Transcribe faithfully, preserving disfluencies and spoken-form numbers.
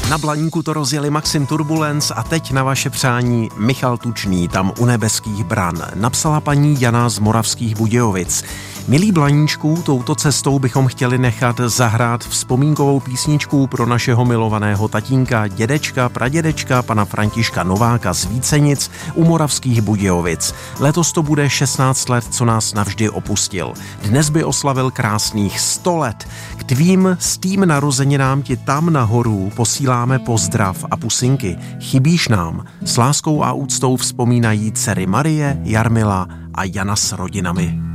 Na Blaníku to rozjeli Maxim Turbulence a teď na vaše přání Michal Tučný, tam u nebeských bran. Napsala paní Jana z Moravských Budějovic. Milí Blaníčku, touto cestou bychom chtěli nechat zahrát vzpomínkovou písničku pro našeho milovaného tatínka, dědečka, pradědečka, pana Františka Nováka z Vícenic u Moravských Budějovic. Letos to bude šestnáct let, co nás navždy opustil. Dnes by oslavil krásných sto let. K tvým s tým narozeninám ti tam nahoru posíláme pozdrav a pusinky. Chybíš nám. S láskou a úctou vzpomínají dcery Marie, Jarmila a Jana s rodinami.